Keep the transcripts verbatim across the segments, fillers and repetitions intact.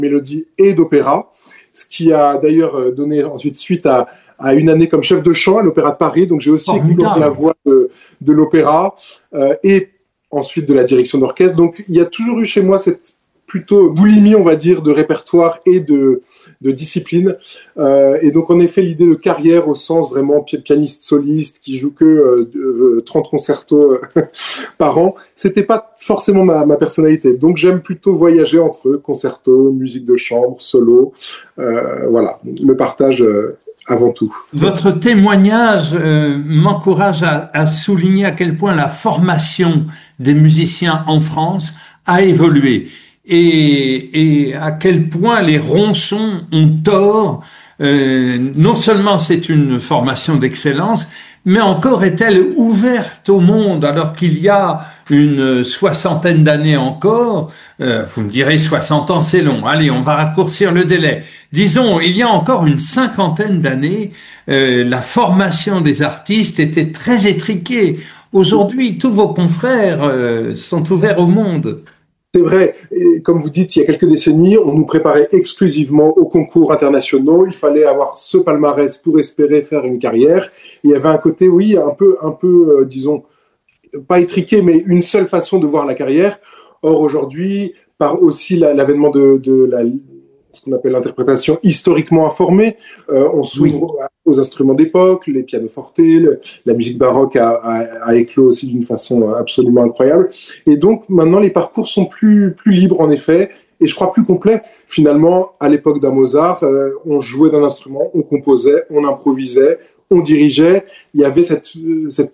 mélodie et d'opéra, ce qui a d'ailleurs donné ensuite suite à, à une année comme chef de chant à l'Opéra de Paris. Donc j'ai aussi Formidable. exploré la voie de, de l'opéra euh, et ensuite de la direction d'orchestre. Donc il y a toujours eu chez moi cette plutôt boulimie, on va dire, de répertoire et de, de discipline. Euh, et donc, en effet, l'idée de carrière au sens vraiment pianiste soliste qui joue que euh, trente concertos euh, par an, c'était pas forcément ma, ma personnalité. Donc, j'aime plutôt voyager entre concertos, musique de chambre, solo. Euh, voilà, le partage euh, avant tout. Votre témoignage euh, m'encourage à, à souligner à quel point la formation des musiciens en France a évolué. Et, et à quel point les ronçons ont tort. Euh, non seulement c'est une formation d'excellence, mais encore est-elle ouverte au monde, alors qu'il y a une soixantaine d'années encore. Euh, vous me direz soixante ans, c'est long. Allez, on va raccourcir le délai. Disons, il y a encore une cinquantaine d'années, euh, la formation des artistes était très étriquée. Aujourd'hui, tous vos confrères euh, sont ouverts au monde. C'est vrai, et comme vous dites, il y a quelques décennies, on nous préparait exclusivement aux concours internationaux. Il fallait avoir ce palmarès pour espérer faire une carrière. Et il y avait un côté, oui, un peu, un peu, euh, disons, pas étriqué, mais une seule façon de voir la carrière. Or, aujourd'hui, par aussi la, l'avènement de, de la, ce qu'on appelle l'interprétation historiquement informée, euh, on s'ouvre oui. aux instruments d'époque, les pianofortes, le, la musique baroque a, a, a éclos aussi d'une façon absolument incroyable. Et donc maintenant les parcours sont plus plus libres en effet, et je crois plus complets. Finalement, à l'époque d'un Mozart, euh, on jouait d'un instrument, on composait, on improvisait, on dirigeait. Il y avait cette cette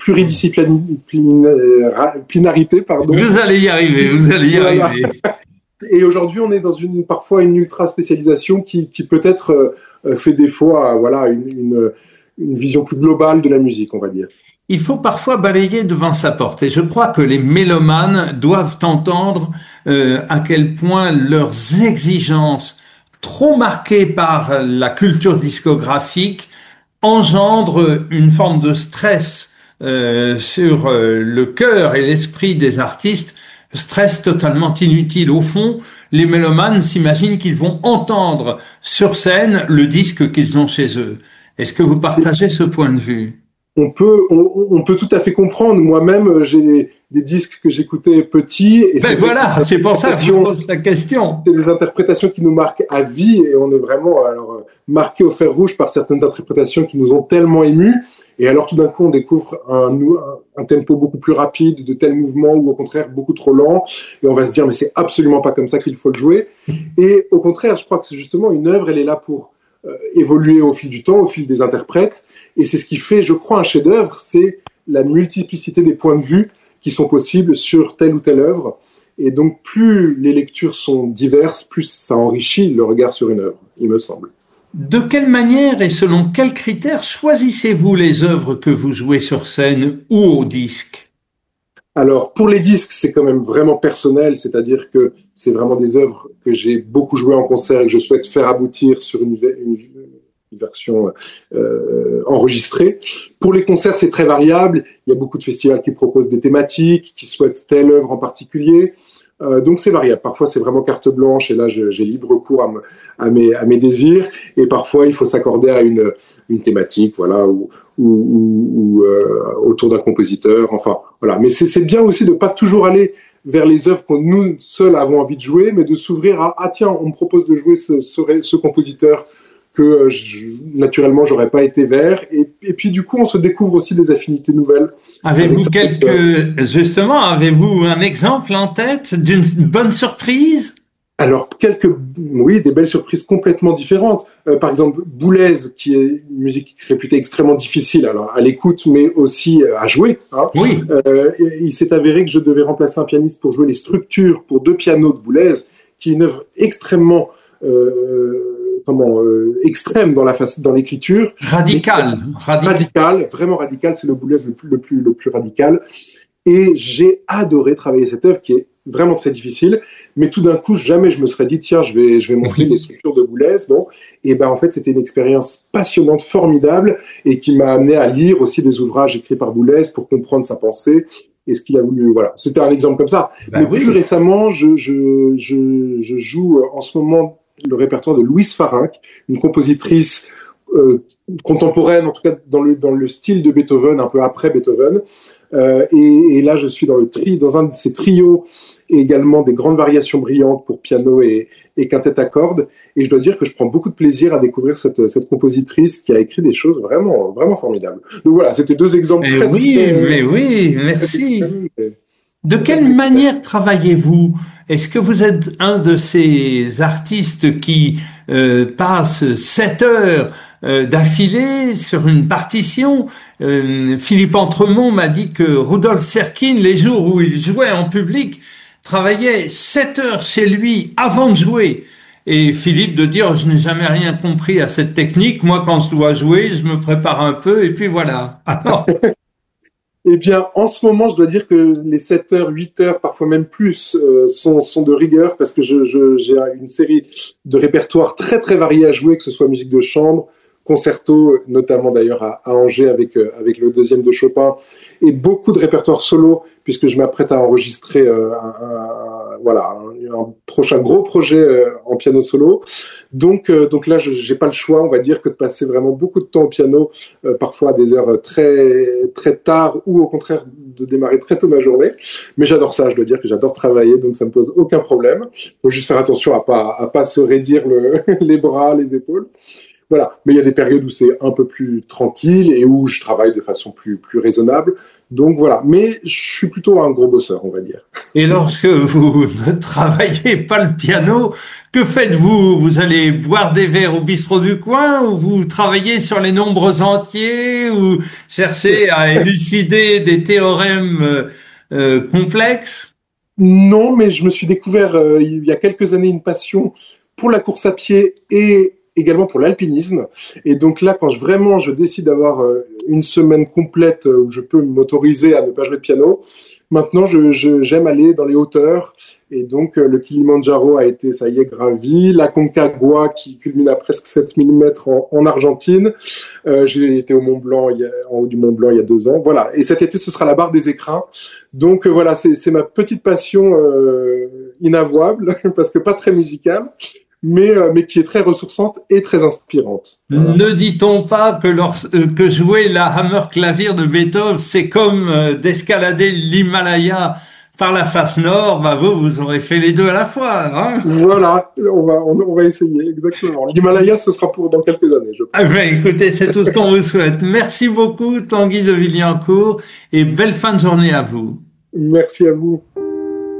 pluridisciplinarité, pardon. Vous allez y arriver, vous allez y voilà. arriver. Et aujourd'hui, on est dans une parfois une ultra spécialisation qui, qui peut-être euh, fait défaut à voilà une, une, une vision plus globale de la musique, on va dire. Il faut parfois balayer devant sa porte, et je crois que les mélomanes doivent entendre euh, à quel point leurs exigences, trop marquées par la culture discographique, engendrent une forme de stress euh, sur euh, le cœur et l'esprit des artistes. Stress totalement inutile. Au fond, les mélomanes s'imaginent qu'ils vont entendre sur scène le disque qu'ils ont chez eux. Est-ce que vous partagez ce point de vue ? On peut, on, on peut tout à fait comprendre. Moi-même, j'ai des, des disques que j'écoutais petits. Et ben c'est voilà, c'est pour ça que je pose la question. C'est des interprétations qui nous marquent à vie, et on est vraiment alors marqué au fer rouge par certaines interprétations qui nous ont tellement émus. Et alors tout d'un coup, on découvre un, un, un tempo beaucoup plus rapide, de tels mouvements, ou au contraire beaucoup trop lent, et on va se dire mais c'est absolument pas comme ça qu'il faut le jouer. Et au contraire, je crois que c'est justement une œuvre, elle est là pour euh, évoluer au fil du temps, au fil des interprètes, et c'est ce qui fait, je crois, un chef-d'œuvre, c'est la multiplicité des points de vue qui sont possibles sur telle ou telle œuvre. Et donc, plus les lectures sont diverses, plus ça enrichit le regard sur une œuvre, il me semble. De quelle manière et selon quels critères choisissez-vous les œuvres que vous jouez sur scène ou au disque ? Alors, pour les disques, c'est quand même vraiment personnel, c'est-à-dire que c'est vraiment des œuvres que j'ai beaucoup jouées en concert et que je souhaite faire aboutir sur une, une, une version euh, enregistrée. Pour les concerts, c'est très variable. Il y a beaucoup de festivals qui proposent des thématiques, qui souhaitent telle œuvre en particulier. Euh, donc c'est variable. Parfois c'est vraiment carte blanche et là je, j'ai libre cours à, me, à, mes, à mes désirs. Et parfois il faut s'accorder à une, une thématique, voilà, ou, ou, ou, ou euh, autour d'un compositeur. Enfin voilà. Mais c'est, c'est bien aussi de pas toujours aller vers les œuvres que nous seuls avons envie de jouer, mais de s'ouvrir à ah tiens on me propose de jouer ce, ce, ce compositeur que je, naturellement j'aurais pas été vers, et, et puis du coup on se découvre aussi des affinités nouvelles. Avez-vous quelques justement avez-vous un exemple en tête d'une bonne surprise? Alors quelques oui des belles surprises complètement différentes. Euh, par exemple Boulez, qui est une musique réputée extrêmement difficile alors à l'écoute mais aussi à jouer. Hein. Oui. Euh, il s'est avéré que je devais remplacer un pianiste pour jouer les structures pour deux pianos de Boulez, qui est une œuvre extrêmement euh, Comment, euh, extrême dans la face, dans l'écriture. Radical. Radical. Radical, vraiment radical. C'est le Boulez le plus, le plus, le plus radical. Et j'ai adoré travailler cette œuvre qui est vraiment très difficile. Mais tout d'un coup, jamais je me serais dit, tiens, je vais, je vais monter oui. les structures de Boulez. Bon. Et ben, en fait, c'était une expérience passionnante, formidable, et qui m'a amené à lire aussi des ouvrages écrits par Boulez pour comprendre sa pensée. Et ce qu'il a voulu, voilà. C'était un exemple comme ça. Ben Mais oui. plus récemment, je, je, je, je joue en ce moment le répertoire de Louise Farinck, une compositrice euh, contemporaine, en tout cas dans le, dans le style de Beethoven, un peu après Beethoven. Euh, et, et là, je suis dans, le tri, dans un de ces trios et également des grandes variations brillantes pour piano et, et quintette à cordes. Et je dois dire que je prends beaucoup de plaisir à découvrir cette, cette compositrice qui a écrit des choses vraiment, vraiment formidables. Donc voilà, c'était deux exemples Mais très, oui, très, mais oui, très merci. extrêmes, mais De très quelle manière travaillez-vous? Est-ce que vous êtes un de ces artistes qui euh, passent sept heures euh, d'affilée sur une partition? Euh, Philippe Entremont m'a dit que Rudolf Serkin, les jours où il jouait en public, travaillait sept heures chez lui avant de jouer. Et Philippe de dire, je n'ai jamais rien compris à cette technique. Moi, quand je dois jouer, je me prépare un peu et puis voilà. Alors, Eh bien, en ce moment, je dois dire que les sept heures, huit heures, parfois même plus, euh, sont, sont de rigueur parce que je, je, j'ai une série de répertoires très très variés à jouer, que ce soit musique de chambre, concerto, notamment d'ailleurs à, à Angers avec, euh, avec le deuxième de Chopin, et beaucoup de répertoires solo, puisque je m'apprête à enregistrer euh, un, un, voilà, un, un prochain gros projet euh, en piano solo. Donc, euh, donc là, je j'ai pas le choix, on va dire, que de passer vraiment beaucoup de temps au piano, euh, parfois à des heures très, très tard, ou au contraire de démarrer très tôt ma journée. Mais j'adore ça, je dois dire que j'adore travailler, donc ça me pose aucun problème. Faut juste faire attention à pas, à pas se raidir le, les bras, les épaules. Voilà. Mais il y a des périodes où c'est un peu plus tranquille et où je travaille de façon plus, plus raisonnable. Donc voilà. Mais je suis plutôt un gros bosseur, on va dire. et lorsque vous ne travaillez pas le piano, que faites-vous? Vous allez boire des verres au bistrot du coin ou vous travaillez sur les nombres entiers ou cherchez à élucider des théorèmes euh, euh, complexes? Non, mais je me suis découvert euh, il y a quelques années une passion pour la course à pied et également pour l'alpinisme. Et donc là, quand je, vraiment je décide d'avoir euh, une semaine complète où je peux m'autoriser à ne pas jouer de piano, maintenant je, je, j'aime aller dans les hauteurs. Et donc euh, le Kilimandjaro a été, ça y est, gravi. La Concagua qui culmine à presque sept mille mètres en, en Argentine. Euh, j'ai été au Mont Blanc, il y a, en haut du Mont Blanc il y a deux ans. Voilà. Et cet été, ce sera la barre des écrins. Donc euh, voilà, c'est, c'est ma petite passion euh, inavouable, parce que pas très musicale, mais, euh, mais qui est très ressourçante et très inspirante. Voilà. Ne dit-on pas que, lors, euh, que jouer la Hammerklavier de Beethoven, c'est comme euh, d'escalader l'Himalaya par la face nord? Bah vous, vous aurez fait les deux à la fois, hein? Voilà, on va, on, on va essayer, exactement. L'Himalaya, ce sera pour dans quelques années, je Ah pense. ben, écoutez, c'est tout ce qu'on vous souhaite. Merci beaucoup, Tanguy de Villancourt, et belle fin de journée à vous. Merci à vous.